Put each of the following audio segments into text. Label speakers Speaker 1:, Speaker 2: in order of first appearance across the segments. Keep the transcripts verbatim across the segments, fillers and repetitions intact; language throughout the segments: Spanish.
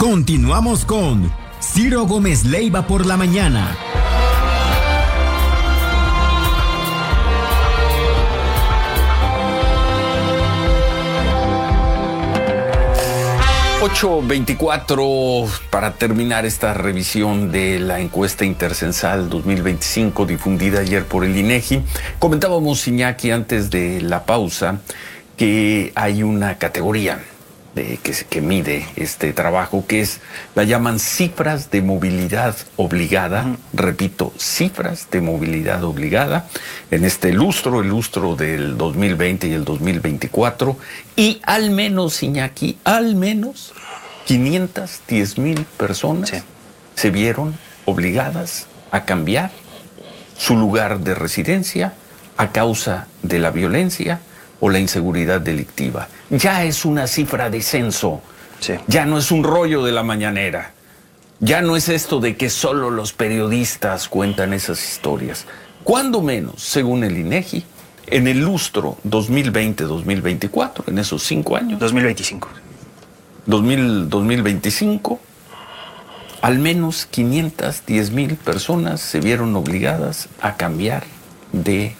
Speaker 1: Continuamos con Ciro Gómez Leiva por la mañana.
Speaker 2: ocho veinticuatro para terminar esta revisión de la encuesta intercensal dos mil veinticinco difundida ayer por el INEGI. Comentábamos, Iñaki, antes de la pausa, que hay una categoría de, que, que mide este trabajo, que es, la llaman cifras de movilidad obligada. Uh-huh. Repito, cifras de movilidad obligada en este lustro, el lustro del dos mil veinte y el dos mil veinticuatro, y al menos, Iñaki, al menos quinientas diez mil personas sí. se vieron obligadas a cambiar su lugar de residencia a causa de la violencia o la inseguridad delictiva. Ya es una cifra de censo. Sí. Ya no es un rollo de la mañanera. Ya no es esto de que solo los periodistas cuentan esas historias. Cuando menos, según el INEGI, en el lustro dos mil veinte dos mil veinticuatro, en esos cinco años.
Speaker 3: dos mil veinticinco.
Speaker 2: dos mil veinticinco, al menos quinientas diez mil personas se vieron obligadas a cambiar de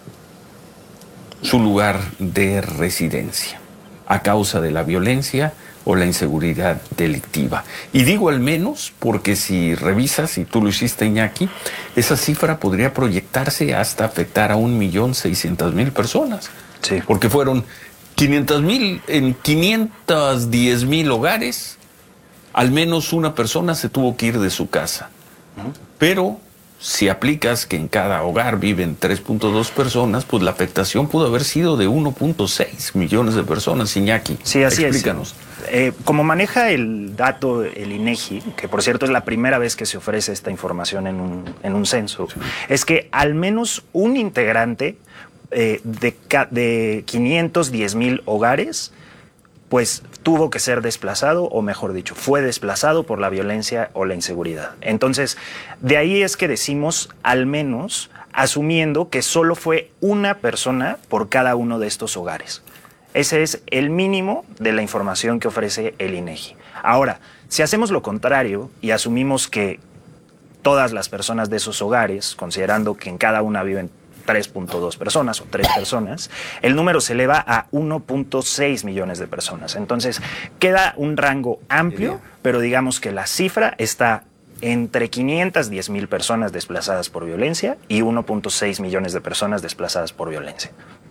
Speaker 2: su lugar de residencia a causa de la violencia o la inseguridad delictiva. Y digo al menos porque si revisas, y tú lo hiciste, Iñaki, esa cifra podría proyectarse hasta afectar a un millón seiscientas mil personas.
Speaker 3: Sí.
Speaker 2: Porque fueron quinientos mil, en quinientos diez mil hogares, al menos una persona se tuvo que ir de su casa. Uh-huh. Pero si aplicas que en cada hogar viven tres punto dos personas, pues la afectación pudo haber sido de uno punto seis millones de personas, Iñaki.
Speaker 3: Sí, así
Speaker 2: Explícanos.
Speaker 3: es. Eh, como maneja el dato el INEGI, que por cierto es la primera vez que se ofrece esta información en un, en un censo, sí. es que al menos un integrante eh, de, de quinientos diez mil hogares pues tuvo que ser desplazado, o mejor dicho, fue desplazado por la violencia o la inseguridad. Entonces, de ahí es que decimos, al menos, asumiendo que solo fue una persona por cada uno de estos hogares. Ese es el mínimo de la información que ofrece el INEGI. Ahora, si hacemos lo contrario y asumimos que todas las personas de esos hogares, considerando que en cada una viven tres punto dos personas o tres personas, el número se eleva a uno punto seis millones de personas. Entonces, queda un rango amplio, pero digamos que la cifra está entre quinientas diez mil personas desplazadas por violencia y uno punto seis millones de personas desplazadas por violencia.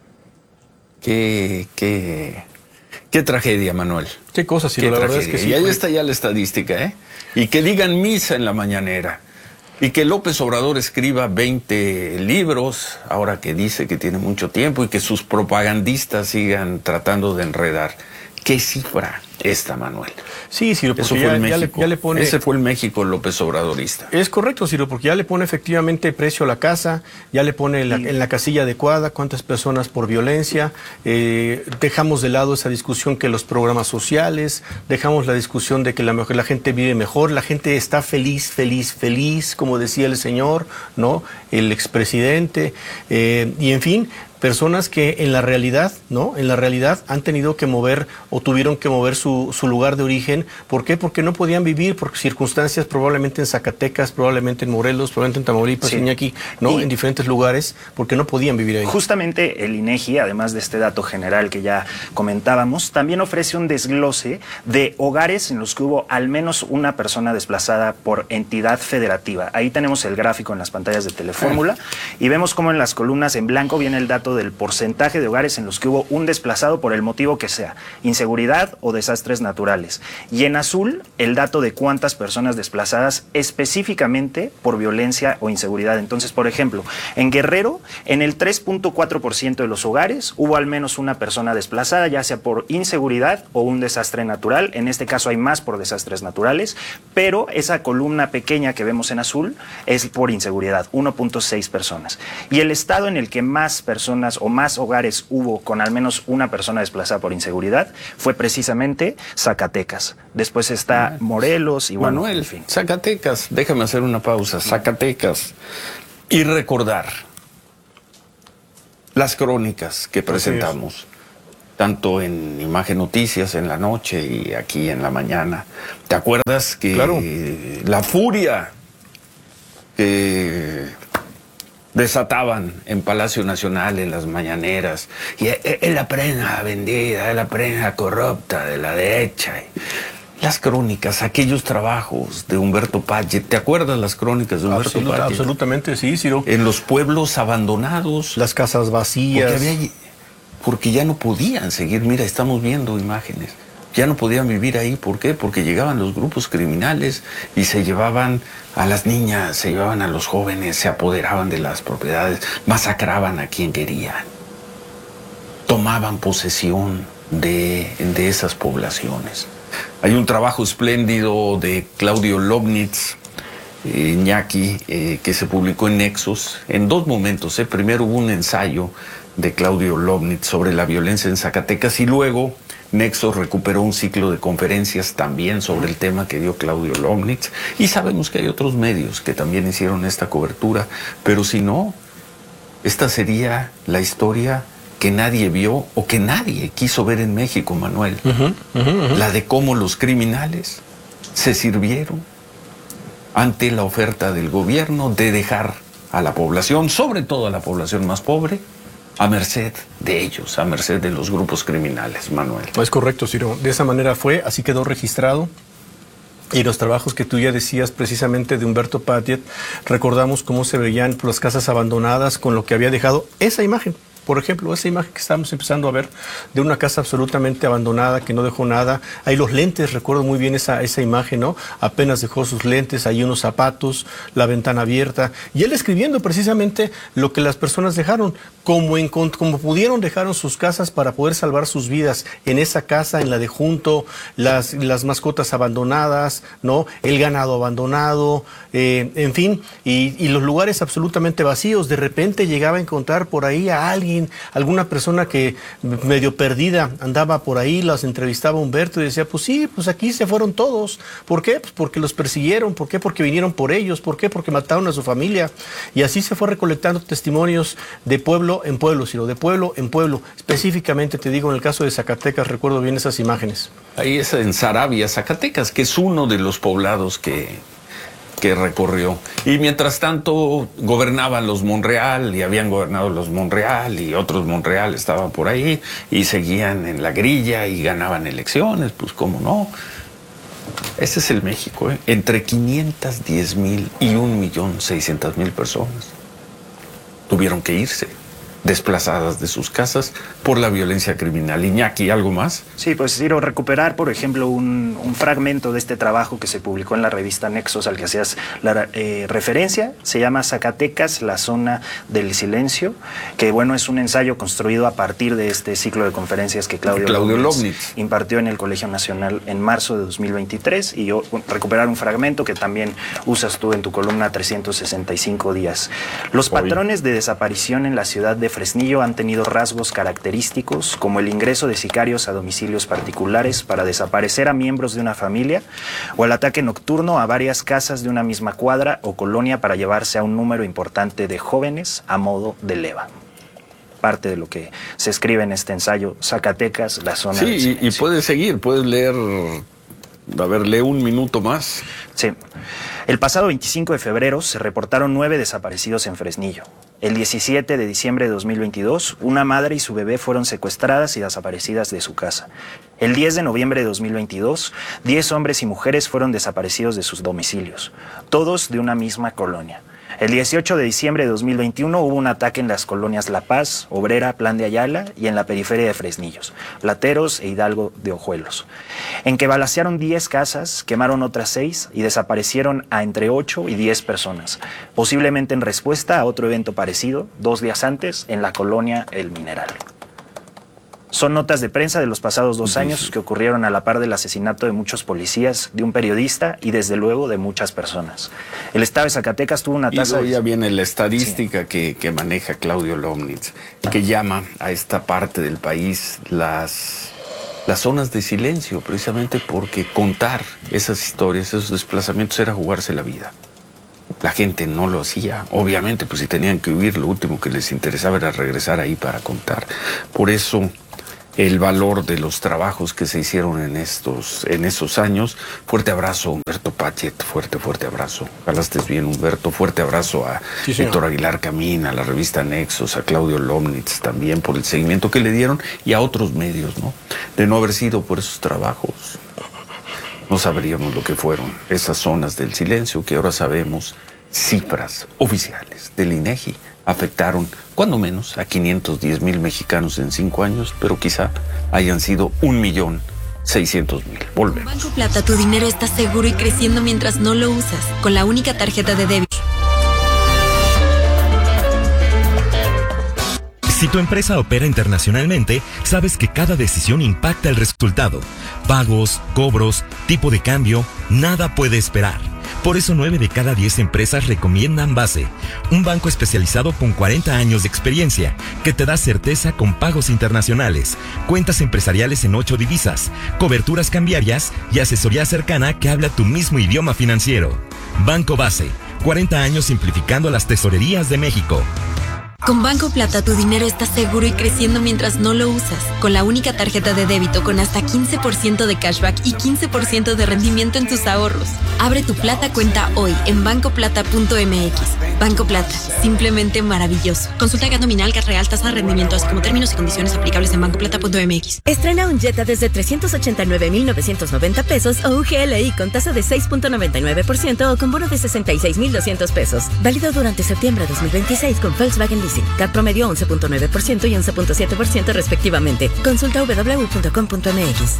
Speaker 2: Qué, qué, qué tragedia, Manuel.
Speaker 4: Qué cosa, sí, la
Speaker 2: tragedia.
Speaker 4: verdad es que sí.
Speaker 2: Y ahí está ya la estadística, ¿eh? Y que digan misa en la mañanera. Y que López Obrador escriba veinte libros, ahora que dice que tiene mucho tiempo, y que sus propagandistas sigan tratando de enredar. ¿Qué cifra esta, Manuel?
Speaker 4: Sí, Ciro, porque
Speaker 2: Eso fue
Speaker 4: ya,
Speaker 2: el
Speaker 4: ya, le,
Speaker 2: México.
Speaker 4: ya le pone...
Speaker 2: Ese fue el México López Obradorista.
Speaker 4: Es correcto, Ciro, porque ya le pone efectivamente precio a la casa, ya le pone la, en la casilla adecuada cuántas personas por violencia, eh, dejamos de lado esa discusión que los programas sociales, dejamos la discusión de que la, la gente vive mejor, la gente está feliz, feliz, feliz, como decía el señor, ¿no? El expresidente, eh, y en fin... personas que en la realidad, ¿no? En la realidad han tenido que mover o tuvieron que mover su, su lugar de origen. ¿Por qué? Porque no podían vivir por circunstancias probablemente en Zacatecas, probablemente en Morelos, probablemente en Tamaulipas, sí. Iñaki, ¿no? Y en diferentes lugares, porque no podían vivir ahí.
Speaker 3: Justamente el INEGI, además de este dato general que ya comentábamos, también ofrece un desglose de hogares en los que hubo al menos una persona desplazada por entidad federativa. Ahí tenemos el gráfico en las pantallas de Telefórmula y vemos cómo en las columnas en blanco viene el dato del porcentaje de hogares en los que hubo un desplazado por el motivo que sea, inseguridad o desastres naturales. Y en azul, el dato de cuántas personas desplazadas específicamente por violencia o inseguridad. Entonces, por ejemplo, en Guerrero, en el tres punto cuatro por ciento de los hogares hubo al menos una persona desplazada, ya sea por inseguridad o un desastre natural. En este caso hay más por desastres naturales, pero esa columna pequeña que vemos en azul es por inseguridad, uno punto seis personas. Y el estado en el que más personas o más hogares hubo con al menos una persona desplazada por inseguridad fue precisamente Zacatecas. Después está Morelos y bueno,
Speaker 2: Manuel,
Speaker 3: en fin.
Speaker 2: Zacatecas, déjame hacer una pausa. Zacatecas. Y recordar las crónicas que presentamos. tanto en Imagen Noticias en la noche y aquí en la mañana. ¿Te acuerdas que
Speaker 4: Claro.
Speaker 2: la furia que desataban en Palacio Nacional, en las mañaneras, y es, es la prensa vendida, es la prensa corrupta de la derecha? Las crónicas, aquellos trabajos de Humberto Padgett, ¿te acuerdas las crónicas de Humberto
Speaker 4: Absoluta,
Speaker 2: Padgett?
Speaker 4: absolutamente, sí, Ciro.
Speaker 2: En los pueblos abandonados.
Speaker 4: Las casas vacías.
Speaker 2: Porque, había, porque ya no podían seguir, mira, estamos viendo imágenes, ya no podían vivir ahí. ¿Por qué? Porque llegaban los grupos criminales y se llevaban a las niñas, se llevaban a los jóvenes, se apoderaban de las propiedades, masacraban a quien querían, tomaban posesión de, de esas poblaciones. Hay un trabajo espléndido de Claudio Lobnitz, eh, Iñaki, eh, que se publicó en Nexos en dos momentos. Eh. Primero hubo un ensayo de Claudio Lobnitz sobre la violencia en Zacatecas y luego Nexos recuperó un ciclo de conferencias también sobre el tema que dio Claudio Lobnitz. Y sabemos que hay otros medios que también hicieron esta cobertura, pero si no, esta sería la historia que nadie vio o que nadie quiso ver en México, Manuel.
Speaker 4: Uh-huh, uh-huh, uh-huh.
Speaker 2: La de cómo los criminales se sirvieron ante la oferta del gobierno de dejar a la población, sobre todo a la población más pobre, a merced de ellos, a merced de los grupos criminales, Manuel.
Speaker 4: Es correcto, Ciro. De esa manera fue, así quedó registrado. Y los trabajos que tú ya decías precisamente de Humberto Padgett, recordamos cómo se veían las casas abandonadas con lo que había dejado esa imagen. Por ejemplo, esa imagen que estamos empezando a ver de una casa absolutamente abandonada que no dejó nada. Ahí los lentes, recuerdo muy bien esa, esa imagen, ¿no? Apenas dejó sus lentes, ahí unos zapatos, la ventana abierta. Y él escribiendo precisamente lo que las personas dejaron, como, en, como pudieron dejaron sus casas para poder salvar sus vidas. En esa casa, en la de junto, las, las mascotas abandonadas, ¿no? El ganado abandonado, eh, en fin, y, y los lugares absolutamente vacíos. De repente llegaba a encontrar por ahí a alguien, alguna persona que medio perdida andaba por ahí, las entrevistaba Humberto y decía, pues sí, pues aquí se fueron todos. ¿Por qué? Pues porque los persiguieron. ¿Por qué? Porque vinieron por ellos. ¿Por qué? Porque mataron a su familia. Y así se fue recolectando testimonios de pueblo en pueblo, sino de pueblo en pueblo. Específicamente, te digo, en el caso de Zacatecas, recuerdo bien esas imágenes.
Speaker 2: Ahí es en Saravia, Zacatecas, que es uno de los poblados que... que recorrió. Y mientras tanto gobernaban los Monreal y habían gobernado los Monreal y otros Monreal estaban por ahí y seguían en la grilla y ganaban elecciones, pues cómo no. Ese es el México, ¿eh? Entre quinientas diez mil y un millón seiscientas mil personas tuvieron que irse, desplazadas de sus casas por la violencia criminal. Iñaki, ¿algo más?
Speaker 3: Sí, pues quiero recuperar, por ejemplo, un, un fragmento de este trabajo que se publicó en la revista Nexos, al que hacías la eh, referencia. Se llama Zacatecas, la zona del silencio, que bueno, es un ensayo construido a partir de este ciclo de conferencias que Claudio,
Speaker 2: Claudio
Speaker 3: López
Speaker 2: Lobnitz
Speaker 3: impartió en el Colegio Nacional en marzo de dos mil veintitrés, y yo recuperar un fragmento que también usas tú en tu columna trescientos sesenta y cinco días. Los
Speaker 2: Hoy.
Speaker 3: patrones de desaparición en la ciudad de Fresnillo han tenido rasgos característicos como el ingreso de sicarios a domicilios particulares para desaparecer a miembros de una familia o el ataque nocturno a varias casas de una misma cuadra o colonia para llevarse a un número importante de jóvenes a modo de leva. Parte de lo que se escribe en este ensayo, Zacatecas, la zona del
Speaker 2: Sí, y,
Speaker 3: silencio.
Speaker 2: y puedes seguir, puedes leer, a ver, lee un minuto más.
Speaker 3: Sí. El pasado veinticinco de febrero se reportaron nueve desaparecidos en Fresnillo. El diecisiete de diciembre de dos mil veintidós, una madre y su bebé fueron secuestradas y desaparecidas de su casa. El diez de noviembre de dos mil veintidós, diez hombres y mujeres fueron desaparecidos de sus domicilios, todos de una misma colonia. El dieciocho de diciembre de dos mil veintiuno hubo un ataque en las colonias La Paz, Obrera, Plan de Ayala y en la periferia de Fresnillos, Plateros e Hidalgo de Ojuelos, en que balacearon diez casas, quemaron otras seis y desaparecieron a entre ocho y diez personas, posiblemente en respuesta a otro evento parecido, dos días antes, en la colonia El Mineral. Son notas de prensa de los pasados dos años que ocurrieron a la par del asesinato de muchos policías, de un periodista y desde luego de muchas personas. El estado de Zacatecas tuvo una
Speaker 2: Y
Speaker 3: tasa
Speaker 2: luego
Speaker 3: de...
Speaker 2: ya viene la estadística sí. que, que maneja Claudio Lobnitz, que llama a esta parte del país las, las zonas de silencio, precisamente porque contar esas historias, esos desplazamientos era jugarse la vida. La gente no lo hacía, obviamente, pues si tenían que huir, lo último que les interesaba era regresar ahí para contar. Por eso el valor de los trabajos que se hicieron en estos, en esos años. Fuerte abrazo, Humberto Pachet, fuerte, fuerte abrazo. Ojalá estés bien, Humberto. Fuerte abrazo a sí, Héctor Aguilar Camín, a la revista Nexos, a Claudio Lomnitz también por el seguimiento que le dieron y a otros medios, ¿no? De no haber sido por esos trabajos, no sabríamos lo que fueron esas zonas del silencio que ahora sabemos. Cifras oficiales del INEGI afectaron cuando menos a quinientos diez mil mexicanos en cinco años, pero quizá hayan sido un millón seiscientos mil. Volvemos.
Speaker 5: Banco Plata, tu dinero está seguro y creciendo mientras no lo usas, con la única tarjeta de débito.
Speaker 6: Si tu empresa opera internacionalmente, sabes que cada decisión impacta el resultado. Pagos, cobros, tipo de cambio, nada puede esperar. Por eso nueve de cada diez empresas recomiendan Base, un banco especializado con cuarenta años de experiencia, que te da certeza con pagos internacionales, cuentas empresariales en ocho divisas, coberturas cambiarias y asesoría cercana que habla tu mismo idioma financiero. Banco Base, cuarenta años simplificando las tesorerías de México.
Speaker 5: Con Banco Plata, tu dinero está seguro y creciendo mientras no lo usas, con la única tarjeta de débito con hasta quince por ciento de cashback y quince por ciento de rendimiento en tus ahorros. Abre tu Plata cuenta hoy en banco plata punto m x. Banco Plata, simplemente maravilloso. Consulta G A T nominal, G A T real, tasa de rendimiento, así como términos y condiciones aplicables en banco plata punto m x.
Speaker 7: Estrena un Jetta desde trescientos ochenta y nueve mil novecientos noventa pesos o U G L I con tasa de seis punto noventa y nueve por ciento o con bono de sesenta y seis mil doscientos pesos. Válido durante septiembre de dos mil veintiséis con Volkswagen Leasing. C A T promedio once punto nueve por ciento y once punto siete por ciento respectivamente. Consulta w w w punto com punto m x.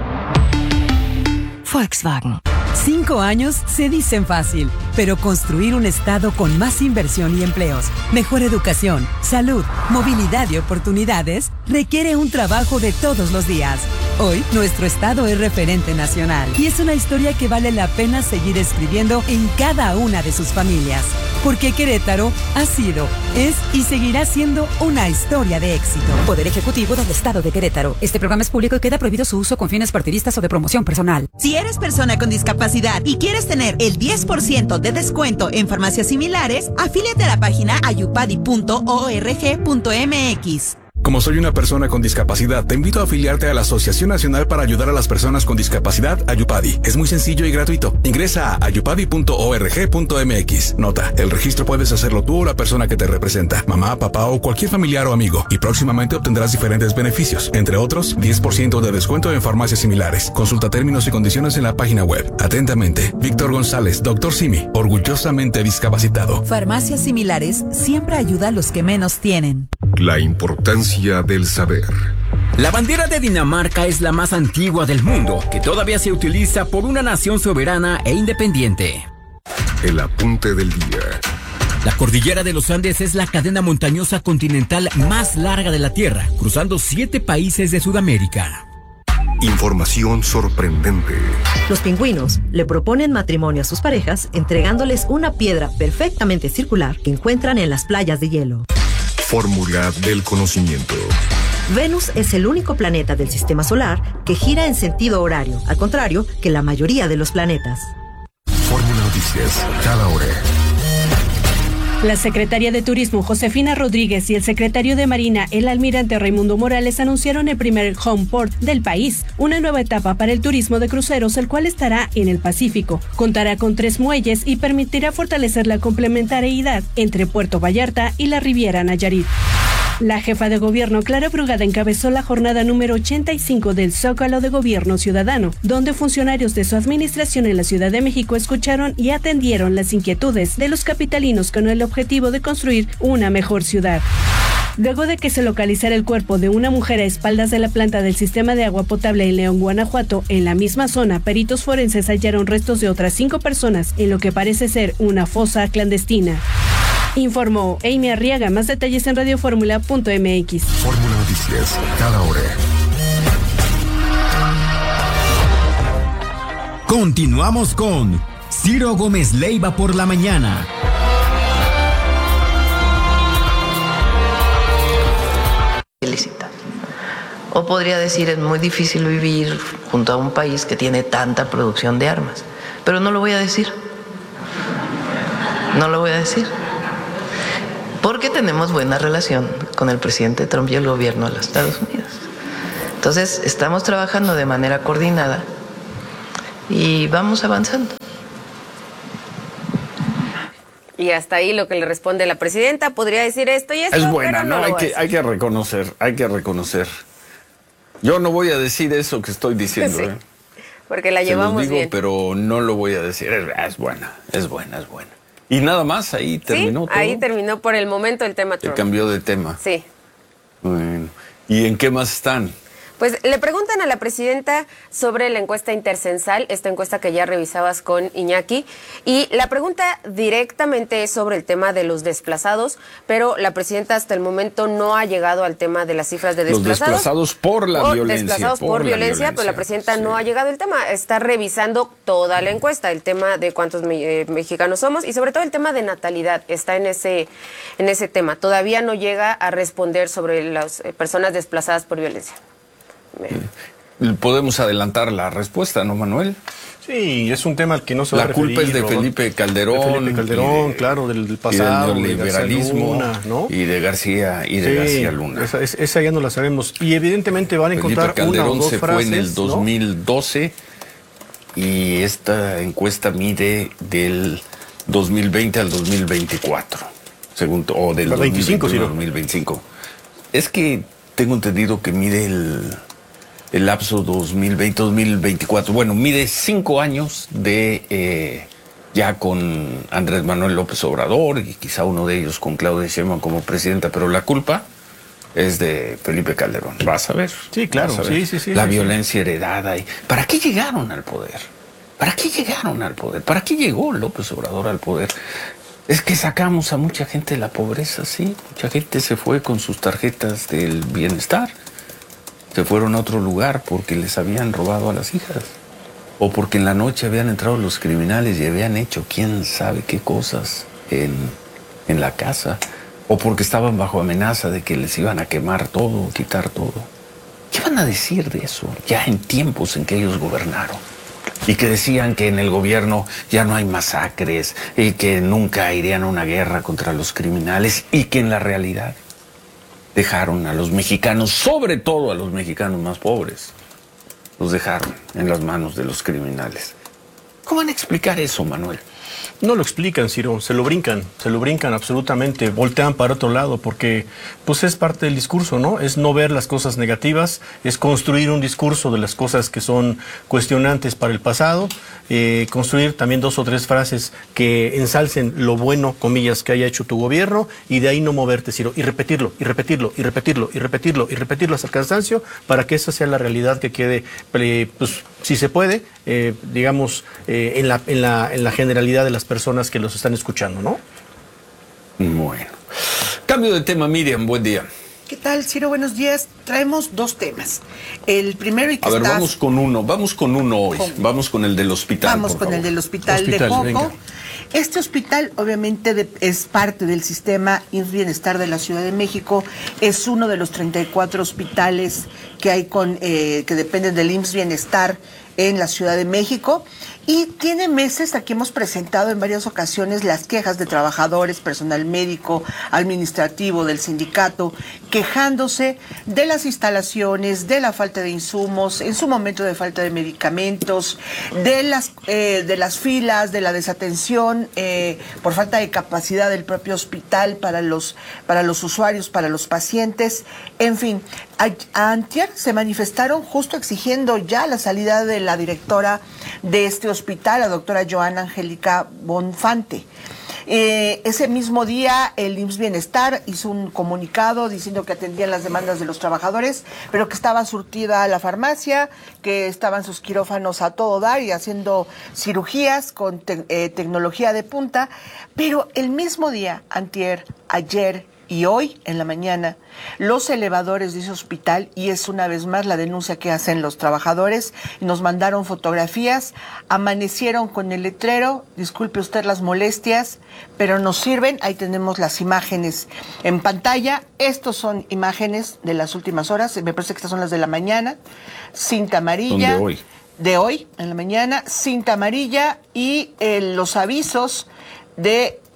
Speaker 8: Volkswagen. Cinco años se dicen fácil, pero construir un estado con más inversión y empleos, mejor educación, salud, movilidad y oportunidades requiere un trabajo de todos los días. Hoy, nuestro estado es referente nacional y es una historia que vale la pena seguir escribiendo en cada una de sus familias. Porque Querétaro ha sido, es y seguirá siendo una historia de éxito.
Speaker 9: Poder Ejecutivo del Estado de Querétaro. Este programa es público y queda prohibido su uso con fines partidistas o de promoción personal.
Speaker 10: Si eres persona con discapacidad y quieres tener el diez por ciento de descuento en farmacias similares, afíliate a la página ayupadi punto org punto m x.
Speaker 11: Como soy una persona con discapacidad, te invito a afiliarte a la Asociación Nacional para Ayudar a las Personas con Discapacidad, Ayupadi. Es muy sencillo y gratuito. Ingresa a ayupadi punto org punto m x. Nota, el registro puedes hacerlo tú o la persona que te representa, mamá, papá o cualquier familiar o amigo, y próximamente obtendrás diferentes beneficios, entre otros, diez por ciento de descuento en farmacias similares. Consulta términos y condiciones en la página web. Atentamente, Víctor González, doctor Simi, orgullosamente discapacitado.
Speaker 12: Farmacias Similares siempre ayuda a los que menos tienen.
Speaker 13: La importancia del saber.
Speaker 14: La bandera de Dinamarca es la más antigua del mundo, que todavía se utiliza por una nación soberana e independiente.
Speaker 13: El apunte del día.
Speaker 14: La cordillera de los Andes es la cadena montañosa continental más larga de la Tierra, cruzando siete países de Sudamérica.
Speaker 13: Información sorprendente.
Speaker 15: Los pingüinos le proponen matrimonio a sus parejas entregándoles una piedra perfectamente circular que encuentran en las playas de hielo.
Speaker 13: Fórmula del conocimiento.
Speaker 15: Venus es el único planeta del sistema solar que gira en sentido horario, al contrario que la mayoría de los planetas.
Speaker 13: Fórmula Noticias, cada hora.
Speaker 16: La secretaria de Turismo, Josefina Rodríguez, y el secretario de Marina, el almirante Raimundo Morales, anunciaron el primer home port del país, una nueva etapa para el turismo de cruceros, el cual estará en el Pacífico. Contará con tres muelles y permitirá fortalecer la complementariedad entre Puerto Vallarta y la Riviera Nayarit. La jefa de gobierno, Clara Brugada, encabezó la jornada número ochenta y cinco del Zócalo de Gobierno Ciudadano, donde funcionarios de su administración en la Ciudad de México escucharon y atendieron las inquietudes de los capitalinos con el objetivo de construir una mejor ciudad. Luego de que se localizara el cuerpo de una mujer a espaldas de la planta del sistema de agua potable en León, Guanajuato, en la misma zona, peritos forenses hallaron restos de otras cinco personas en lo que parece ser una fosa clandestina. Informó Amy Arriaga. Más detalles en radio fórmula punto m x.
Speaker 13: Fórmula Noticias, cada hora.
Speaker 1: Continuamos con Ciro Gómez Leiva por la mañana.
Speaker 17: Ilícita. O podría decir, es muy difícil vivir junto a un país que tiene tanta producción de armas. Pero no lo voy a decir. No lo voy a decir. Porque tenemos buena relación con el presidente Trump y el gobierno de los Estados Unidos. Entonces, estamos trabajando de manera coordinada y vamos avanzando.
Speaker 18: Y hasta ahí lo que le responde la presidenta, podría decir esto y esto.
Speaker 2: Es buena,
Speaker 18: pero
Speaker 2: ¿no?
Speaker 18: no
Speaker 2: hay,
Speaker 18: lo
Speaker 2: que, hay que reconocer, hay que reconocer. Yo no voy a decir eso que estoy diciendo,
Speaker 18: Sí,
Speaker 2: ¿eh?
Speaker 18: porque la
Speaker 2: Se
Speaker 18: llevamos
Speaker 2: los digo,
Speaker 18: bien.
Speaker 2: pero no lo voy a decir. Es, es buena, es buena, es buena. Y nada más, ahí terminó
Speaker 18: Sí,
Speaker 2: todo.
Speaker 18: ahí terminó por el momento el tema
Speaker 2: Se
Speaker 18: Trump.
Speaker 2: cambió de tema.
Speaker 18: Sí.
Speaker 2: Bueno. ¿Y en qué más están?
Speaker 18: Pues le preguntan a la presidenta sobre la encuesta intercensal, esta encuesta que ya revisabas con Iñaki, y la pregunta directamente es sobre el tema de los desplazados, pero la presidenta hasta el momento no ha llegado al tema de las cifras de
Speaker 2: Los
Speaker 18: desplazados.
Speaker 2: desplazados por la
Speaker 18: Por
Speaker 2: violencia.
Speaker 18: Desplazados por,
Speaker 2: por la
Speaker 18: violencia,
Speaker 2: violencia,
Speaker 18: pero la presidenta no ha llegado al tema. Está revisando toda la encuesta, el tema de cuántos me- eh, mexicanos somos y sobre todo el tema de natalidad. Está en ese, en ese tema. Todavía no llega a responder sobre las eh, personas desplazadas por violencia.
Speaker 2: Podemos adelantar la respuesta, ¿no, Manuel?
Speaker 4: Sí, es un tema al que no se va a
Speaker 2: La culpa es de
Speaker 4: referir,
Speaker 2: Felipe Calderón.
Speaker 4: De Felipe Calderón,
Speaker 2: y de-
Speaker 4: claro, del, del pasado.
Speaker 2: Y del
Speaker 4: de García
Speaker 2: neoliberalismo.
Speaker 4: Luna, ¿no?
Speaker 2: Y de García, y de
Speaker 4: Sí,
Speaker 2: García Luna.
Speaker 4: Esa, es- esa ya no la sabemos. Y evidentemente van a encontrar
Speaker 2: Felipe Calderón
Speaker 4: una o dos
Speaker 2: se
Speaker 4: frases,
Speaker 2: fue en el
Speaker 4: ¿no?
Speaker 2: dos mil doce y esta encuesta mide del dos mil veinte al dos mil veinticuatro, según, o del
Speaker 4: veinticinco,
Speaker 2: dos mil veintiuno al
Speaker 4: sí,
Speaker 2: dos mil veinticinco. Es que tengo entendido que mide el, el lapso dos mil veinte a dos mil veinticuatro. Bueno, mide cinco años de eh, ya con Andrés Manuel López Obrador y quizá uno de ellos con Claudia Sheinbaum como presidenta, pero la culpa es de Felipe Calderón. Vas a ver.
Speaker 4: Sí, claro.
Speaker 2: Vas a ver.
Speaker 4: Sí, sí, sí.
Speaker 2: La
Speaker 4: sí,
Speaker 2: violencia heredada. Y ¿para qué llegaron al poder? ¿Para qué llegaron al poder? ¿Para qué llegó López Obrador al poder? Es que sacamos a mucha gente de la pobreza, sí. Mucha gente se fue con sus tarjetas del bienestar. Se fueron a otro lugar porque les habían robado a las hijas. O porque en la noche habían entrado los criminales y habían hecho quién sabe qué cosas en, en la casa. O porque estaban bajo amenaza de que les iban a quemar todo, quitar todo. ¿Qué van a decir de eso ya en tiempos en que ellos gobernaron? Y que decían que en el gobierno ya no hay masacres y que nunca irían a una guerra contra los criminales y que en la realidad dejaron a los mexicanos, sobre todo a los mexicanos más pobres, los dejaron en las manos de los criminales. ¿Cómo van a explicar eso, Manuel?
Speaker 4: No lo explican, Ciro, se lo brincan, se lo brincan absolutamente, voltean para otro lado porque pues es parte del discurso, ¿no? Es no ver las cosas negativas, es construir un discurso de las cosas que son cuestionantes para el pasado, eh, construir también dos o tres frases que ensalcen lo bueno, comillas, que haya hecho tu gobierno y de ahí no moverte, Ciro, y repetirlo, y repetirlo, y repetirlo, y repetirlo, y repetirlo hasta el cansancio para que esa sea la realidad que quede, eh, pues si se puede, eh, digamos, eh, en, la, en, la, en la generalidad de las personas que los están escuchando, ¿no?
Speaker 2: Bueno. Cambio de tema, Miriam, buen día.
Speaker 19: ¿Qué tal, Ciro? Buenos días. Traemos dos temas. El primero y que
Speaker 2: A ver,
Speaker 19: está...
Speaker 2: vamos con uno, vamos con uno hoy.
Speaker 19: Con-
Speaker 2: Vamos con el del hospital,
Speaker 19: Vamos
Speaker 2: por
Speaker 19: con
Speaker 2: favor.
Speaker 19: el del hospital, de
Speaker 2: Hospital,
Speaker 19: Joco.
Speaker 2: venga.
Speaker 19: Este hospital obviamente de- es parte del sistema I M S S Bienestar de la Ciudad de México. Es uno de los treinta y cuatro hospitales que hay con eh, que dependen del I M S S Bienestar en la Ciudad de México. Y tiene meses, aquí hemos presentado en varias ocasiones las quejas de trabajadores, personal médico, administrativo, del sindicato, quejándose de las instalaciones, de la falta de insumos, en su momento de falta de medicamentos, de las, eh, de las filas, de la desatención eh, por falta de capacidad del propio hospital para los, para los usuarios, para los pacientes. En fin, a, a antier se manifestaron justo exigiendo ya la salida de la directora de este hospital, la doctora Joana Angélica Bonfante. Eh, ese mismo día el I M S S Bienestar hizo un comunicado diciendo que atendían las demandas de los trabajadores, pero que estaba surtida la farmacia, que estaban sus quirófanos a todo dar y haciendo cirugías con te- eh, tecnología de punta, pero el mismo día, antier, ayer y hoy en la mañana, los elevadores de ese hospital, y es una vez más la denuncia que hacen los trabajadores, nos mandaron fotografías, amanecieron con el letrero, disculpe usted las molestias, pero nos sirven, ahí tenemos las imágenes en pantalla, estos son imágenes de las últimas horas, me parece que estas son las de la mañana, cinta amarilla.
Speaker 2: Son de hoy.
Speaker 19: De hoy, en la mañana, cinta amarilla y eh, los avisos de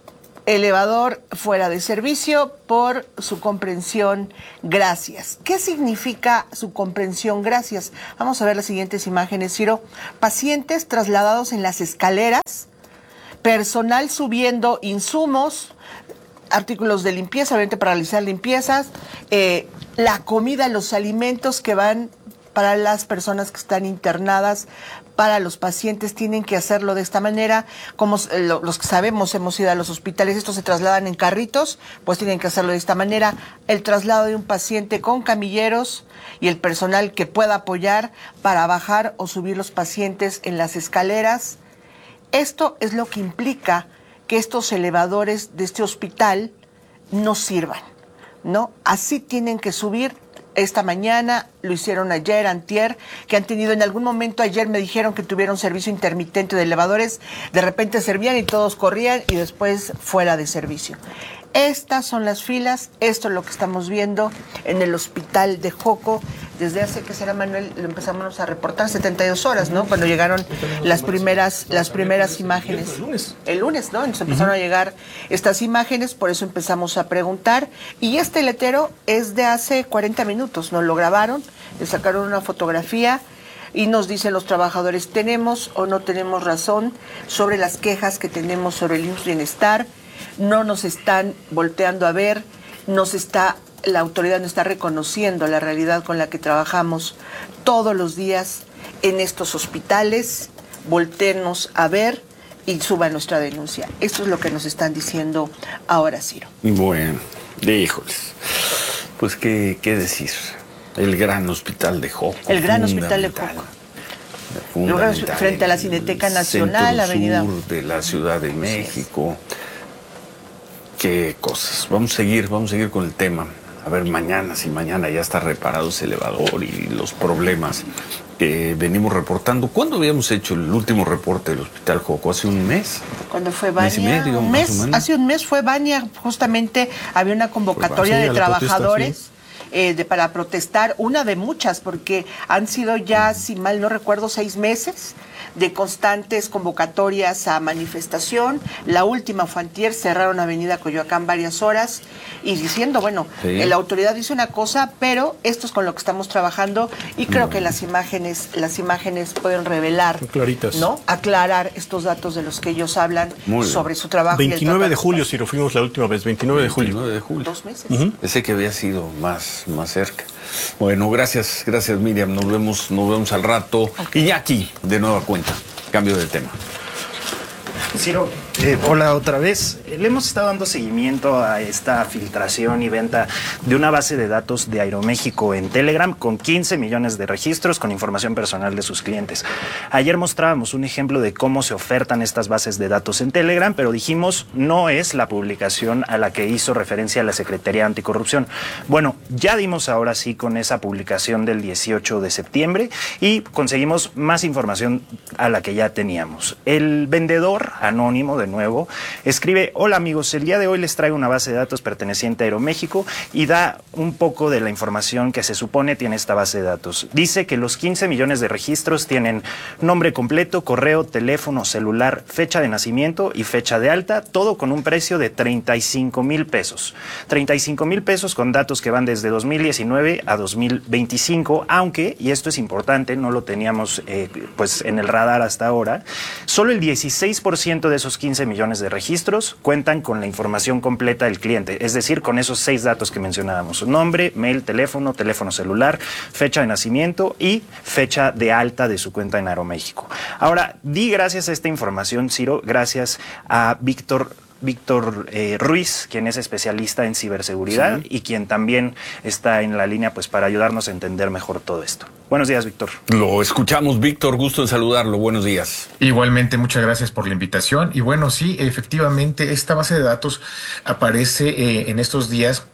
Speaker 19: elevador fuera de servicio por su comprensión, gracias. ¿Qué significa su comprensión, gracias? Vamos a ver las siguientes imágenes, Ciro. Pacientes trasladados en las escaleras, personal subiendo insumos, artículos de limpieza, obviamente para realizar limpiezas, eh, la comida, los alimentos que van para las personas que están internadas, para los pacientes, tienen que hacerlo de esta manera. Como los que sabemos, hemos ido a los hospitales, estos se trasladan en carritos, pues tienen que hacerlo de esta manera. El traslado de un paciente con camilleros y el personal que pueda apoyar para bajar o subir los pacientes en las escaleras. Esto es lo que implica que estos elevadores de este hospital no sirvan, ¿no? Así tienen que subir. Esta mañana, lo hicieron ayer, antier, que han tenido en algún momento, ayer me dijeron que tuvieron servicio intermitente de elevadores, de repente servían y todos corrían y después fuera de servicio. Estas son las filas, esto es lo que estamos viendo en el hospital de Joco. Desde hace, ¿qué será, Manuel? Lo empezamos a reportar, setenta y dos horas, ¿no? Cuando llegaron las primeras las primeras imágenes. El lunes. El lunes, ¿no? Entonces empezaron a llegar estas imágenes, por eso empezamos a preguntar. Y este letrero es de hace cuarenta minutos, nos lo grabaron, le sacaron una fotografía y nos dicen los trabajadores, ¿tenemos o no tenemos razón sobre las quejas que tenemos sobre el I M S S Bienestar? No nos están volteando a ver, nos está, la autoridad no está reconociendo la realidad con la que trabajamos todos los días en estos hospitales. Voltéennos a ver y suba nuestra denuncia. Esto es lo que nos están diciendo ahora, Ciro.
Speaker 2: Bueno, híjoles, pues qué, qué decir. El gran hospital de Joco.
Speaker 19: El gran hospital de Joco. Frente a la Cineteca Nacional, la avenida
Speaker 2: sur de la Ciudad de México. Qué cosas. Vamos a seguir, vamos a seguir con el tema. A ver, mañana, si mañana ya está reparado ese elevador y los problemas que venimos reportando. ¿Cuándo habíamos hecho el último reporte del Hospital Joco? ¿Hace un mes?
Speaker 19: ¿Cuándo fue Bania?
Speaker 2: ¿Mes y medio?
Speaker 19: Un mes, hace un mes fue Bania. Justamente había una convocatoria de trabajadores. Protesta, sí. Eh, de, para protestar, una de muchas, porque han sido ya, si mal no recuerdo, seis meses de constantes convocatorias a manifestación. La última fue antier, cerraron Avenida Coyoacán varias horas y diciendo, bueno, sí. La autoridad dice una cosa, pero esto es con lo que estamos trabajando y creo que las imágenes, las imágenes pueden revelar,
Speaker 4: claritas,
Speaker 19: ¿no? Aclarar estos datos de los que ellos hablan sobre su trabajo.
Speaker 4: veintinueve de julio, si lo fuimos la última vez, veintinueve de julio.
Speaker 2: veintinueve de julio.
Speaker 19: Dos meses.
Speaker 2: Uh-huh. Pensé que había sido más, más cerca. Bueno, gracias, gracias Miriam, nos vemos, nos vemos al rato. Okay. Iñaki, de nueva cuenta, cambio de tema.
Speaker 3: Ciro, eh, hola otra vez. Le hemos estado dando seguimiento a esta filtración y venta de una base de datos de Aeroméxico en Telegram con quince millones de registros con información personal de sus clientes. Ayer mostrábamos un ejemplo de cómo se ofertan estas bases de datos en Telegram, pero dijimos no es la publicación a la que hizo referencia la Secretaría Anticorrupción. Bueno, ya dimos ahora sí con esa publicación del dieciocho de septiembre y conseguimos más información a la que ya teníamos. El vendedor anónimo, de nuevo, escribe: hola amigos, el día de hoy les traigo una base de datos perteneciente a Aeroméxico, y da un poco de la información que se supone tiene esta base de datos. Dice que los quince millones de registros tienen nombre completo, correo, teléfono, celular, fecha de nacimiento y fecha de alta, todo con un precio de treinta y cinco mil pesos. treinta y cinco mil pesos con datos que van desde dos mil diecinueve a dos mil veinticinco, aunque, y esto es importante, no lo teníamos eh, pues en el radar hasta ahora, solo el dieciséis por ciento de esos quince millones de registros cuentan con la información completa del cliente, es decir, con esos seis datos que mencionábamos: nombre, mail, teléfono, teléfono celular, fecha de nacimiento y fecha de alta de su cuenta en Aeroméxico. Ahora, di gracias a esta información, Ciro, gracias a Víctor Víctor eh, Ruiz, quien es especialista en ciberseguridad, sí, y quien también está en la línea pues para ayudarnos a entender mejor todo esto. Buenos días, Víctor.
Speaker 2: Lo escuchamos, Víctor, gusto en saludarlo, buenos días.
Speaker 20: Igualmente, muchas gracias por la invitación. Y bueno, sí, efectivamente, esta base de datos aparece eh, en estos días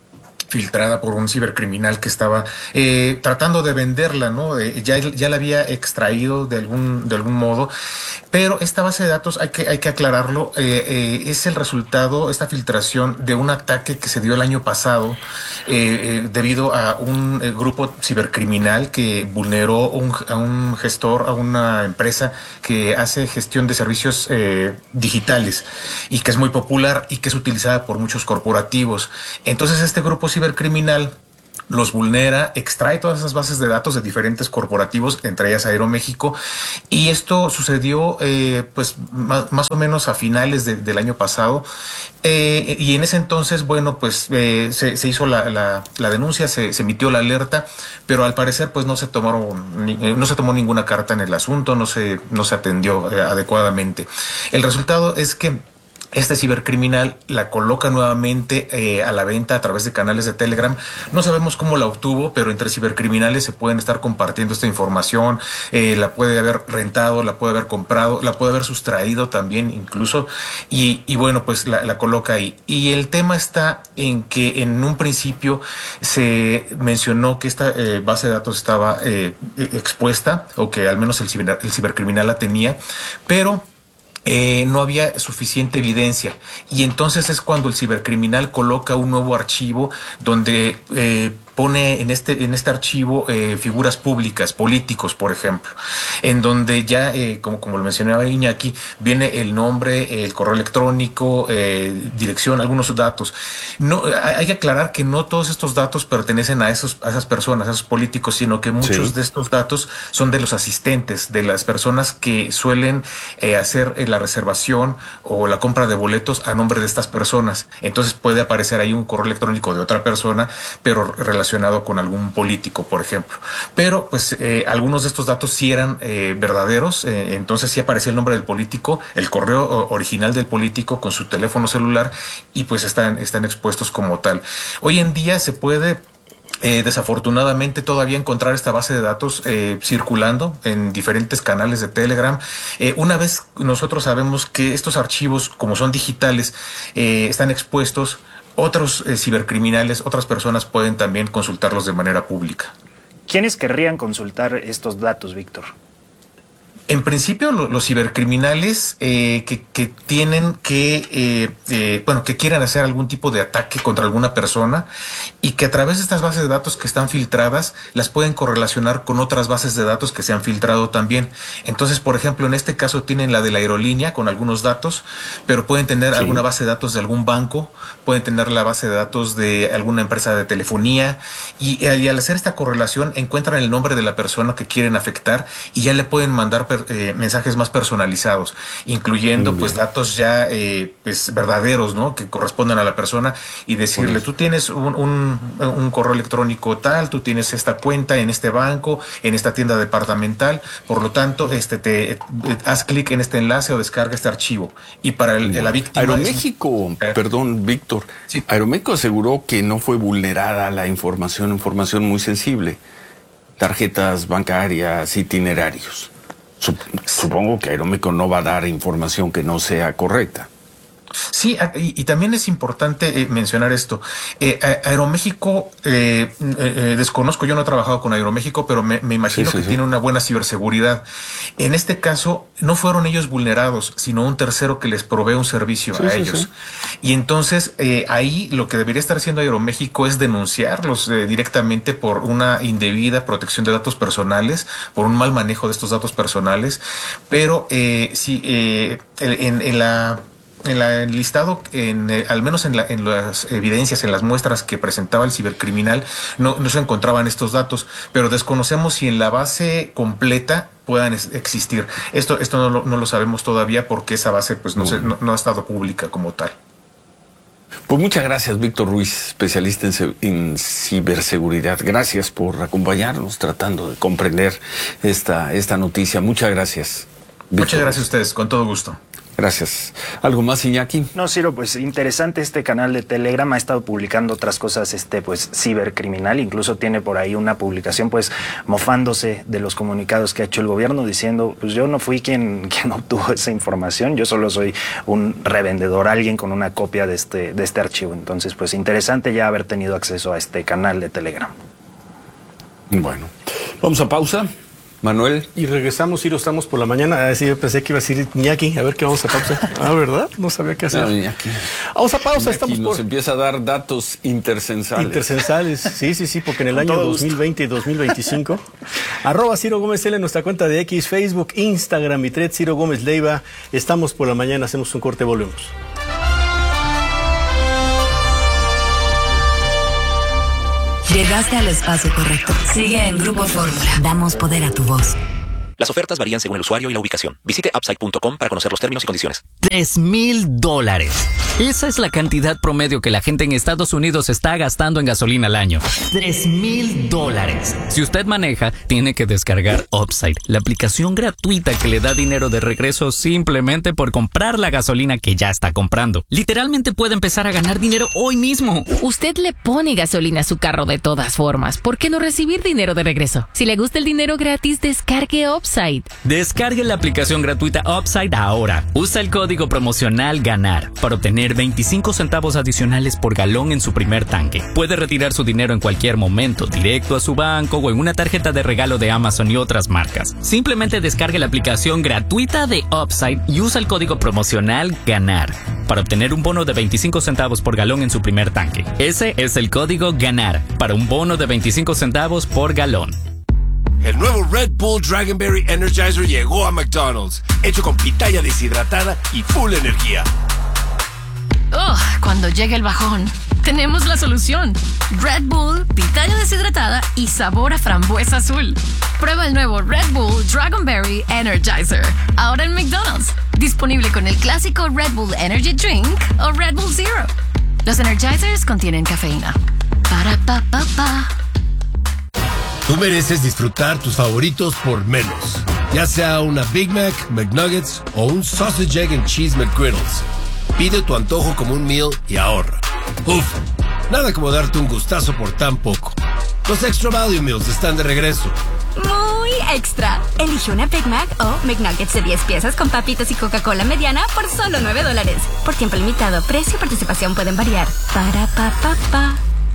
Speaker 20: filtrada por un cibercriminal que estaba eh, tratando de venderla, ¿no? Eh, ya, ya la había extraído de algún, de algún modo, pero esta base de datos, hay que, hay que aclararlo, eh, eh, es el resultado, esta filtración, de un ataque que se dio el año pasado eh, eh, debido a un eh, grupo cibercriminal que vulneró un, a un gestor, a una empresa que hace gestión de servicios eh, digitales y que es muy popular y que es utilizada por muchos corporativos. Entonces este grupo cibercriminal los vulnera, extrae todas esas bases de datos de diferentes corporativos, entre ellas Aeroméxico, y esto sucedió eh, pues más, más o menos a finales de, del año pasado, eh, y en ese entonces, bueno, pues eh, se, se hizo la, la, la denuncia, se, se emitió la alerta, pero al parecer pues no se tomaron, no se tomó ninguna carta en el asunto, no se, no se atendió eh, adecuadamente. El resultado es que este cibercriminal la coloca nuevamente eh, a la venta a través de canales de Telegram. No sabemos cómo la obtuvo, pero entre cibercriminales se pueden estar compartiendo esta información. Eh, la puede haber rentado, la puede haber comprado, la puede haber sustraído también incluso. Y, y bueno, pues la, la coloca ahí. Y el tema está en que en un principio se mencionó que esta eh, base de datos estaba eh, expuesta, o que al menos el, ciber, el cibercriminal la tenía, pero Eh, no había suficiente evidencia, y entonces es cuando el cibercriminal coloca un nuevo archivo donde eh, pone en este, en este archivo eh, figuras públicas, políticos, por ejemplo, en donde ya, eh, como, como lo mencionaba Iñaki, viene el nombre, el correo electrónico, eh, dirección, algunos datos. No, hay que aclarar que no todos estos datos pertenecen a, esos, a esas personas, a esos políticos, sino que muchos sí. de estos datos son de los asistentes, de las personas que suelen eh, hacer eh, la reservación o la compra de boletos a nombre de estas personas. Entonces puede aparecer ahí un correo electrónico de otra persona, pero relacionado con algún político, por ejemplo. Pero pues eh, algunos de estos datos sí eran eh, verdaderos, eh, entonces sí aparecía el nombre del político, el correo original del político con su teléfono celular, y pues están, están expuestos como tal. Hoy en día se puede Eh, desafortunadamente todavía encontrar esta base de datos eh, circulando en diferentes canales de Telegram. Eh, una vez nosotros sabemos que estos archivos, como son digitales, eh, están expuestos, otros eh, cibercriminales, otras personas pueden también consultarlos de manera pública.
Speaker 3: ¿Quiénes querrían consultar estos datos, Víctor?
Speaker 20: En principio, lo, los cibercriminales eh, que, que tienen que, eh, eh, bueno, que quieran hacer algún tipo de ataque contra alguna persona, y que a través de estas bases de datos que están filtradas, las pueden correlacionar con otras bases de datos que se han filtrado también. Entonces, por ejemplo, en este caso tienen la de la aerolínea con algunos datos, pero pueden tener sí. alguna base de datos de algún banco, pueden tener la base de datos de alguna empresa de telefonía, y, y al hacer esta correlación encuentran el nombre de la persona que quieren afectar, y ya le pueden mandar Eh, mensajes más personalizados, incluyendo pues datos ya eh, pues verdaderos, ¿no? Que correspondan a la persona, y decirle, tú tienes un, un, un correo electrónico tal, tú tienes esta cuenta en este banco, en esta tienda departamental, por lo tanto, este te eh, haz clic en este enlace o descarga este archivo. Y para el, la víctima...
Speaker 2: Aeroméxico, es... perdón, Víctor, sí. Aeroméxico aseguró que no fue vulnerada la información, información muy sensible, tarjetas bancarias, itinerarios. Supongo que Aeroméxico no va a dar información que no sea correcta.
Speaker 20: Sí, y, y también es importante eh, mencionar esto. Eh, Aeroméxico, eh, eh, desconozco, yo no he trabajado con Aeroméxico, pero me, me imagino sí, sí, que sí. tiene una buena ciberseguridad. En este caso, no fueron ellos vulnerados, sino un tercero que les provee un servicio sí, a sí, ellos. Sí. Y entonces, eh, ahí lo que debería estar haciendo Aeroméxico es denunciarlos eh, directamente por una indebida protección de datos personales, por un mal manejo de estos datos personales. Pero eh, sí, eh, en, en la... En la, el listado, en, eh, al menos en, la, en las evidencias, en las muestras que presentaba el cibercriminal, no, no se encontraban estos datos, pero desconocemos si en la base completa puedan es, existir. Esto, esto no, lo, no lo sabemos todavía, porque esa base pues no, se, no, no ha estado pública como tal.
Speaker 2: Pues muchas gracias, Víctor Ruiz, especialista en, en ciberseguridad. Gracias por acompañarnos tratando de comprender esta, esta noticia. Muchas gracias, Víctor.
Speaker 20: Muchas gracias a ustedes, con todo gusto.
Speaker 2: Gracias. ¿Algo más, Iñaki?
Speaker 3: No, Ciro, pues interesante este canal de Telegram. Ha estado publicando otras cosas, este, pues, cibercriminal. Incluso tiene por ahí una publicación, pues, mofándose de los comunicados que ha hecho el gobierno, diciendo, pues yo no fui quien, quien obtuvo esa información, yo solo soy un revendedor, alguien con una copia de este, de este archivo. Entonces, pues, interesante ya haber tenido acceso a este canal de Telegram.
Speaker 2: Bueno, vamos a pausa. Manuel.
Speaker 4: Y regresamos, Ciro, estamos por la mañana. Ah, sí, yo pensé que iba a decir Iñaki. A ver qué vamos a pausa. Ah, ¿verdad? No sabía qué hacer.
Speaker 2: No, Iñaki.
Speaker 4: Vamos a pausa.
Speaker 2: Iñaki
Speaker 4: estamos
Speaker 2: nos
Speaker 4: por...
Speaker 2: empieza a dar datos intercensales.
Speaker 4: Intercensales, sí, sí, sí, porque en el año dos mil veinte y dos mil veinticinco. Arroba Ciro Gómez L en nuestra cuenta de X, Facebook, Instagram y Thread, Ciro Gómez Leiva. Estamos por la mañana, hacemos un corte, volvemos.
Speaker 21: Llegaste al espacio correcto. Sigue en Grupo Fórmula. Damos poder a tu voz.
Speaker 22: Las ofertas varían según el usuario y la ubicación. Visite upside punto com para conocer los términos y condiciones.
Speaker 23: Tres mil dólares. Esa es la cantidad promedio que la gente en Estados Unidos está gastando en gasolina al año. Tres mil dólares. Si usted maneja, tiene que descargar Upside, la aplicación gratuita que le da dinero de regreso simplemente por comprar la gasolina que ya está comprando. Literalmente puede empezar a ganar dinero hoy mismo.
Speaker 24: Usted le pone gasolina a su carro de todas formas. ¿Por qué no recibir dinero de regreso? Si le gusta el dinero gratis, descargue Upside.
Speaker 23: Descargue la aplicación gratuita Upside ahora. Usa el código promocional GANAR para obtener veinticinco centavos adicionales por galón en su primer tanque. Puede retirar su dinero en cualquier momento, directo a su banco o en una tarjeta de regalo de Amazon y otras marcas. Simplemente descargue la aplicación gratuita de Upside y usa el código promocional GANAR para obtener un bono de veinticinco centavos por galón en su primer tanque. Ese es el código GANAR para un bono de veinticinco centavos por galón.
Speaker 25: El nuevo Red Bull Dragonberry Energizer llegó a McDonald's, hecho con pitaya deshidratada y full energía.
Speaker 24: Oh, cuando llegue el bajón, tenemos la solución. Red Bull, pitaya deshidratada y sabor a frambuesa azul. Prueba el nuevo Red Bull Dragonberry Energizer, ahora en McDonald's. Disponible con el clásico Red Bull Energy Drink o Red Bull Zero. Los Energizers contienen cafeína. Para pa pa pa.
Speaker 25: Tú mereces disfrutar tus favoritos por menos. Ya sea una Big Mac, McNuggets o un Sausage, Egg and Cheese McGriddles. Pide tu antojo como un meal y ahorra. Uf, nada como darte un gustazo por tan poco. Los Extra Value Meals están de regreso.
Speaker 26: Muy extra. Elige una Big Mac o McNuggets de diez piezas con papitas y Coca-Cola mediana por solo nueve dólares. Por tiempo limitado, precio y participación pueden variar. Para pa pa pa.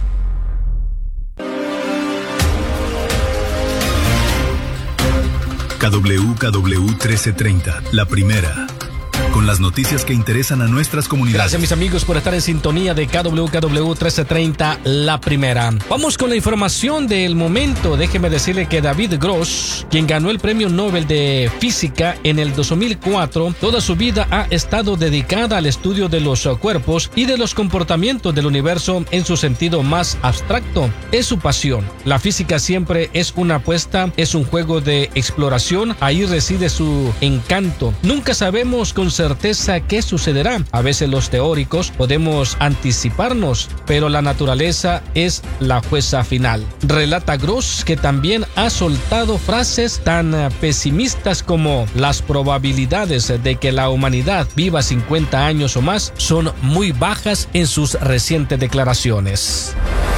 Speaker 27: K W K W trece treinta, la primera. Con las noticias que interesan a nuestras comunidades.
Speaker 28: Gracias, mis amigos, por estar en sintonía de K W K W trece treinta, la primera. Vamos con la información del momento. Déjeme decirle que David Gross, quien ganó el Premio Nobel de Física en el dos mil cuatro, toda su vida ha estado dedicada al estudio de los cuerpos y de los comportamientos del universo en su sentido más abstracto. Es su pasión. La física siempre es una apuesta, es un juego de exploración. Ahí reside su encanto. Nunca sabemos con certeza qué sucederá. A veces los teóricos podemos anticiparnos, pero la naturaleza es la jueza final. Relata Gross, que también ha soltado frases tan pesimistas como las probabilidades de que la humanidad viva cincuenta años o más son muy bajas en sus recientes declaraciones.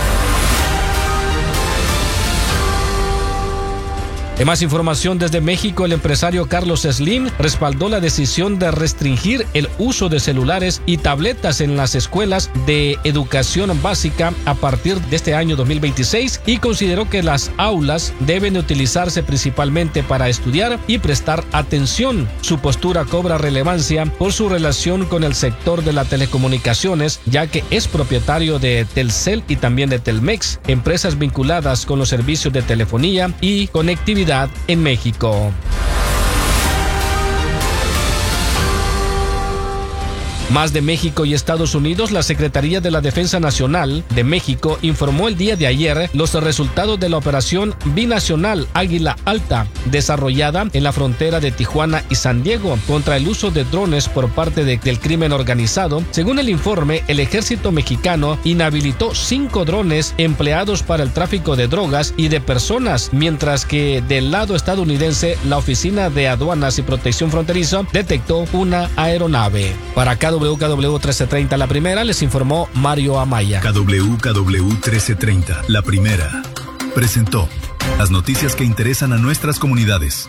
Speaker 28: En más información desde México, el empresario Carlos Slim respaldó la decisión de restringir el uso de celulares y tabletas en las escuelas de educación básica a partir de este año dos mil veintiséis y consideró que las aulas deben utilizarse principalmente para estudiar y prestar atención. Su postura cobra relevancia por su relación con el sector de las telecomunicaciones, ya que es propietario de Telcel y también de Telmex, empresas vinculadas con los servicios de telefonía y conectividad en México. Más de México y Estados Unidos, la Secretaría de la Defensa Nacional de México informó el día de ayer los resultados de la operación binacional Águila Alta, desarrollada en la frontera de Tijuana y San Diego, contra el uso de drones por parte de, del crimen organizado. Según el informe, el ejército mexicano inhabilitó cinco drones empleados para el tráfico de drogas y de personas, mientras que del lado estadounidense, la Oficina de Aduanas y Protección Fronteriza detectó una aeronave. Para K W K W trece treinta La Primera, les informó Mario Amaya.
Speaker 27: K W K W trece treinta La Primera presentó las noticias que interesan a nuestras comunidades.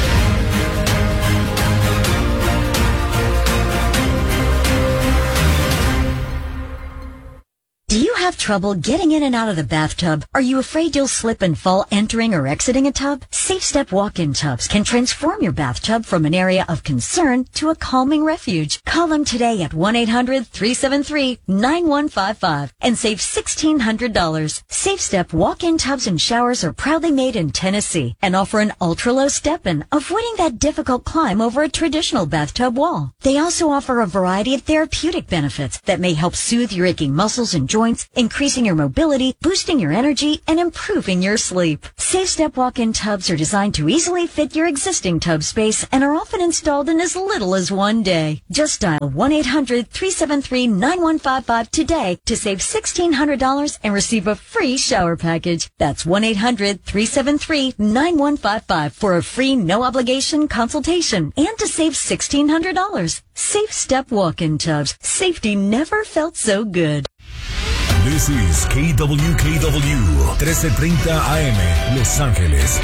Speaker 5: Do you have trouble getting in and out of the bathtub? Are you afraid you'll slip and fall entering or exiting a tub? SafeStep walk-in tubs can transform your bathtub from an area of concern to a calming refuge. Call them today at one eight hundred three seven three nine one five five and save sixteen hundred dollars. SafeStep walk-in tubs and showers are proudly made in Tennessee and offer an ultra-low step-in, avoiding that difficult climb over a traditional bathtub wall. They also offer a variety of therapeutic benefits that may help soothe your aching muscles and joints, increasing your mobility, boosting your energy, and improving your sleep. SafeStep walk-in tubs are designed to easily fit your existing tub space and are often installed in as little as one day. Just dial one eight hundred three seven three nine one five five today to save sixteen hundred dollars and receive a free shower package. That's one eight hundred three seven three nine one five five for a free no-obligation consultation and to save sixteen hundred dollars. SafeStep walk-in tubs. Safety never felt so good.
Speaker 6: This is K W K W trece treinta A M, Los Ángeles.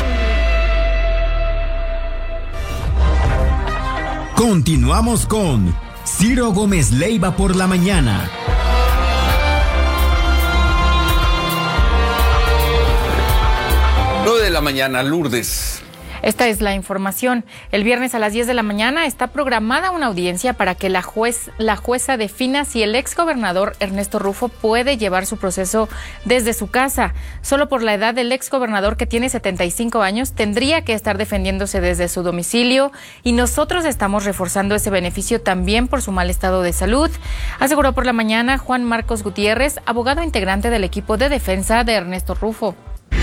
Speaker 1: Continuamos con Ciro Gómez Leiva por la mañana.
Speaker 2: nueve de la mañana, Lourdes.
Speaker 7: Esta es la información. El viernes a las diez de la mañana está programada una audiencia para que la juez, la jueza defina si el exgobernador Ernesto Rufo puede llevar su proceso desde su casa. Solo por la edad del exgobernador, que tiene setenta y cinco años, tendría que estar defendiéndose desde su domicilio, y nosotros estamos reforzando ese beneficio también por su mal estado de salud, aseguró por la mañana Juan Marcos Gutiérrez, abogado integrante del equipo de defensa de Ernesto Rufo.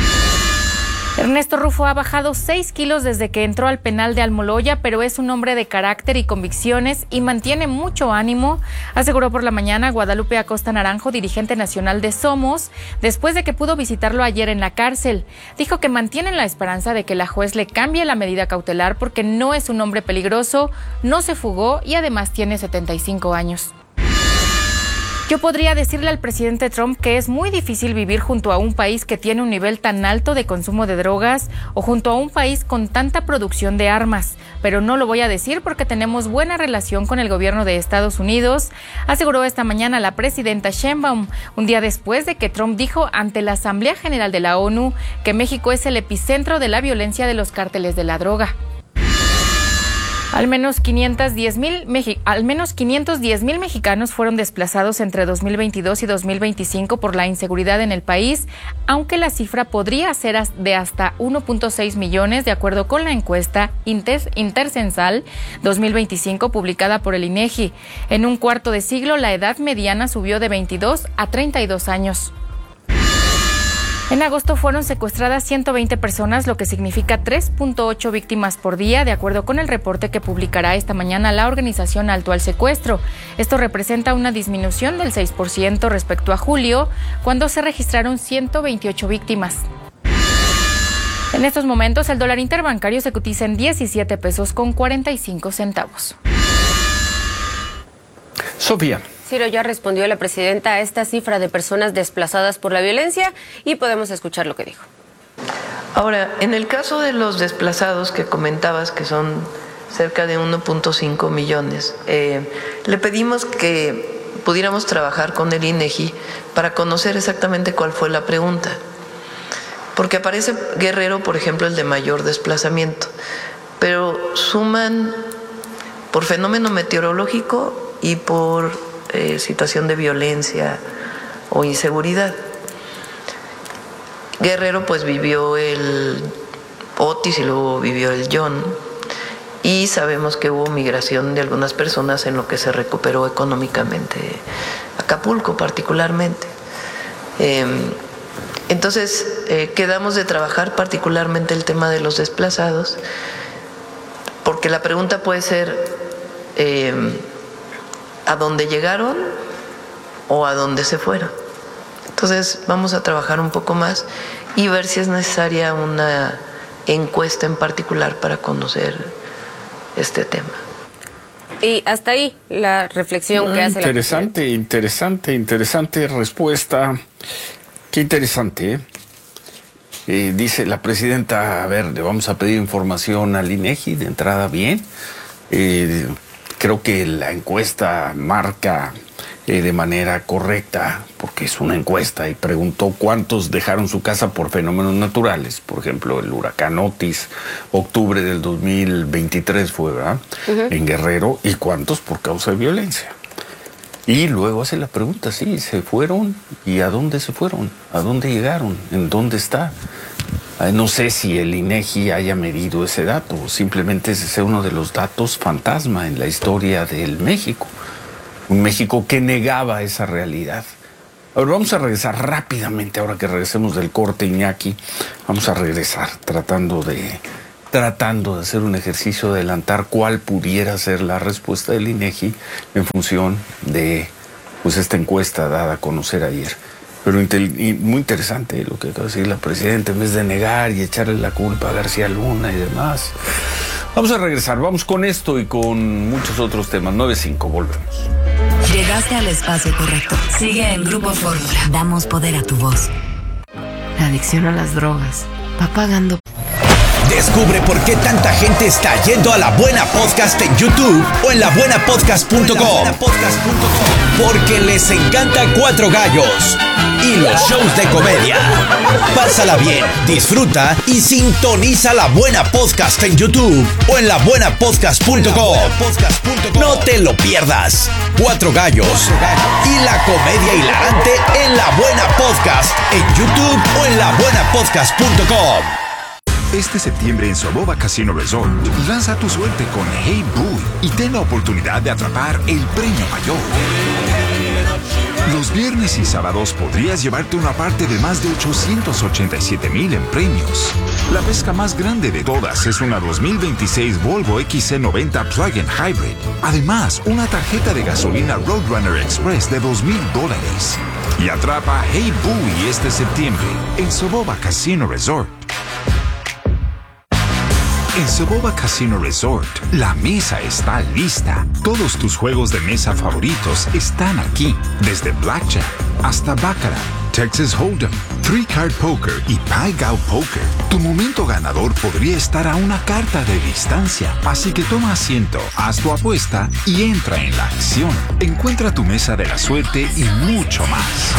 Speaker 7: Ernesto Rufo ha bajado seis kilos desde que entró al penal de Almoloya, pero es un hombre de carácter y convicciones y mantiene mucho ánimo, aseguró por la mañana Guadalupe Acosta Naranjo, dirigente nacional de Somos, después de que pudo visitarlo ayer en la cárcel. Dijo que mantienen la esperanza de que la juez le cambie la medida cautelar porque no es un hombre peligroso, no se fugó y además tiene setenta y cinco años. Yo podría decirle al presidente Trump que es muy difícil vivir junto a un país que tiene un nivel tan alto de consumo de drogas o junto a un país con tanta producción de armas, pero no lo voy a decir porque tenemos buena relación con el gobierno de Estados Unidos, aseguró esta mañana la presidenta Sheinbaum, un día después de que Trump dijo ante la Asamblea General de la ONU que México es el epicentro de la violencia de los cárteles de la droga. Al menos quinientos diez mil al menos quinientos diez mil mexicanos fueron desplazados entre dos mil veintidós y dos mil veinticinco por la inseguridad en el país, aunque la cifra podría ser de hasta uno punto seis millones, de acuerdo con la encuesta Inter, Intercensal dos mil veinticinco publicada por el INEGI. En un cuarto de siglo, la edad mediana subió de veintidós a treinta y dos años. En agosto fueron secuestradas ciento veinte personas, lo que significa tres punto ocho víctimas por día, de acuerdo con el reporte que publicará esta mañana la organización Alto al Secuestro. Esto representa una disminución del seis por ciento respecto a julio, cuando se registraron ciento veintiocho víctimas. En estos momentos, el dólar interbancario se cotiza en diecisiete pesos con cuarenta y cinco centavos.
Speaker 2: Sofía.
Speaker 18: Ciro ya respondió la presidenta a esta cifra de personas desplazadas por la violencia y podemos escuchar lo que dijo.
Speaker 17: Ahora, en el caso de los desplazados que comentabas, que son cerca de uno punto cinco millones, eh, le pedimos que pudiéramos trabajar con el INEGI para conocer exactamente cuál fue la pregunta. Porque aparece Guerrero, por ejemplo, el de mayor desplazamiento, pero suman por fenómeno meteorológico y por Eh, situación de violencia o inseguridad. Guerrero pues vivió el Otis y luego vivió el John, y sabemos que hubo migración de algunas personas en lo que se recuperó económicamente Acapulco particularmente. Eh, entonces eh, quedamos de trabajar particularmente el tema de los desplazados, porque la pregunta puede ser eh, ¿a dónde llegaron o a dónde se fueron? Entonces vamos a trabajar un poco más y ver si es necesaria una encuesta en particular para conocer este tema.
Speaker 18: Y hasta ahí la reflexión que hace la
Speaker 2: Interesante, interesante, interesante respuesta. Qué interesante, ¿eh? Eh, dice la presidenta, a ver, le vamos a pedir información al INEGI, de entrada bien. Eh, creo que la encuesta marca eh, de manera correcta, porque es una encuesta, y preguntó cuántos dejaron su casa por fenómenos naturales. Por ejemplo, el huracán Otis, octubre del dos mil veintitrés fue, ¿verdad? Uh-huh. En Guerrero, y cuántos por causa de violencia. Y luego hace la pregunta, sí, ¿se fueron? ¿Y a dónde se fueron? ¿A dónde llegaron? ¿En dónde está? No sé si el INEGI haya medido ese dato, o simplemente ese sea uno de los datos fantasma en la historia del México. Un México que negaba esa realidad. Ahora vamos a regresar rápidamente, ahora que regresemos del corte, Iñaki, vamos a regresar tratando de... tratando de hacer un ejercicio de adelantar cuál pudiera ser la respuesta del INEGI en función de pues esta encuesta dada a conocer ayer. Pero muy interesante lo que acaba de decir la presidenta, en vez de negar y echarle la culpa a García Luna y demás. Vamos a regresar, vamos con esto y con muchos otros temas. nueve cinco, volvemos.
Speaker 21: Llegaste al espacio correcto. Sigue en Grupo Fórmula. Damos poder a tu voz.
Speaker 17: La adicción a las drogas va pagando.
Speaker 8: Descubre por qué tanta gente está yendo a La Buena Podcast en YouTube o en la buena podcast punto com. Porque les encanta Cuatro Gallos y los shows de comedia. Pásala bien, disfruta y sintoniza La Buena Podcast en YouTube o en la buena podcast punto com. No te lo pierdas. Cuatro Gallos y la comedia hilarante en La Buena Podcast en YouTube o en la buena podcast punto com.
Speaker 9: Este septiembre en Soboba Casino Resort, lanza tu suerte con Hey Boo y ten la oportunidad de atrapar el premio mayor. Los viernes y sábados podrías llevarte una parte de más de ochocientos ochenta y siete mil en premios. La pesca más grande de todas es una dos mil veintiséis Volvo X C noventa Plug-in Hybrid. Además, una tarjeta de gasolina Roadrunner Express de dos mil dólares. Y atrapa Hey Boo este septiembre en Soboba Casino Resort. En Soboba Casino Resort, la mesa está lista. Todos tus juegos de mesa favoritos están aquí. Desde Blackjack hasta Baccarat, Texas Hold'em, Three Card Poker y Pai Gow Poker. Tu momento ganador podría estar a una carta de distancia. Así que toma asiento, haz tu apuesta y entra en la acción. Encuentra tu mesa de la suerte y mucho más.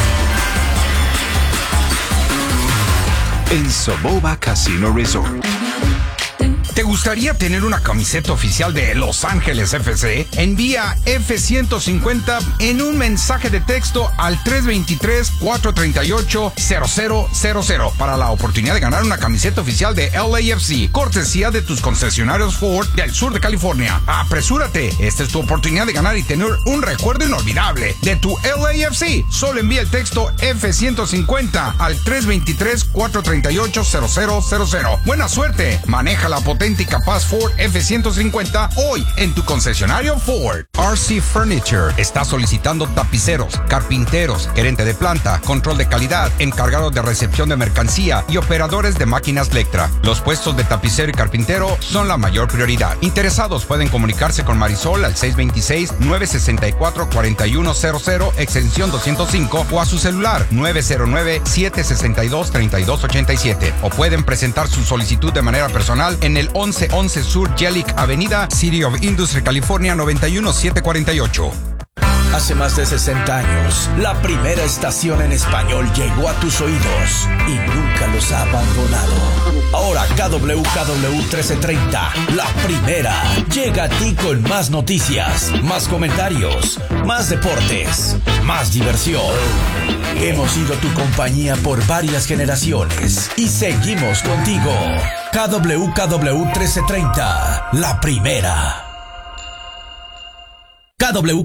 Speaker 9: En Soboba Casino Resort.
Speaker 10: ¿Te gustaría tener una camiseta oficial de Los Ángeles F C? Envía F ciento cincuenta en un mensaje de texto al tres dos tres, cuatro tres ocho, cero cero cero cero para la oportunidad de ganar una camiseta oficial de L A F C, cortesía de tus concesionarios Ford del sur de California. ¡Apresúrate! Esta es tu oportunidad de ganar y tener un recuerdo inolvidable de tu L A F C. Solo envía el texto F ciento cincuenta al tres dos tres, cuatro tres ocho, cero cero cero cero. ¡Buena suerte! Maneja la potencia y capaz Ford F ciento cincuenta hoy en tu concesionario Ford. R C Furniture está solicitando tapiceros, carpinteros, gerente de planta, control de calidad, encargado de recepción de mercancía y operadores de máquinas Lectra. Los puestos de tapicero y carpintero son la mayor prioridad. Interesados pueden comunicarse con Marisol al seis dos seis, nueve seis cuatro, cuatro uno cero cero, extensión doscientos cinco o a su celular nueve cero nueve, siete seis dos, tres dos ocho siete. O pueden presentar su solicitud de manera personal en el once once Sur Jellic Avenida, City of Industry, California, noventa y uno mil setecientos cuarenta y ocho.
Speaker 8: Hace más de sesenta años, la primera estación en español llegó a tus oídos y nunca los ha abandonado. Ahora K W K W trece treinta, la primera, llega a ti con más noticias, más comentarios, más deportes, más diversión. Hemos sido tu compañía por varias generaciones y seguimos contigo. K W K W trece treinta, la primera. K W